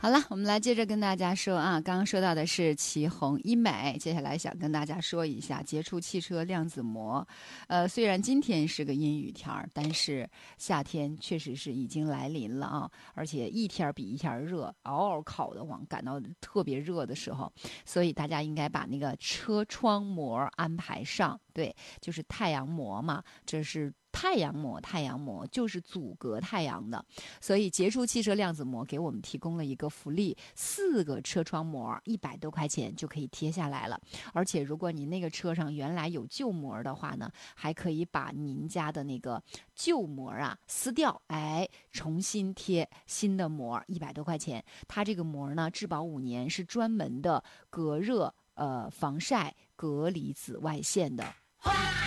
好了，我们来接着跟大家说啊，刚刚说到的是奇红医美，接下来想跟大家说一下杰出汽车量子膜。虽然今天是个阴雨天儿，但是夏天确实是已经来临了啊，而且一天比一天热，嗷嗷烤的慌，感到特别热的时候，所以大家应该把那个车窗膜安排上。对，就是太阳膜嘛，这是太阳膜，太阳膜就是阻隔太阳的。所以杰出汽车量子膜给我们提供了一个福利，4个车窗膜100多块钱就可以贴下来了。而且如果你那个车上原来有旧膜的话呢，还可以把您家的那个旧膜啊撕掉，哎，重新贴新的膜，100多块钱。它这个膜呢，质保5年，是专门的隔热、防晒、隔离紫外线的。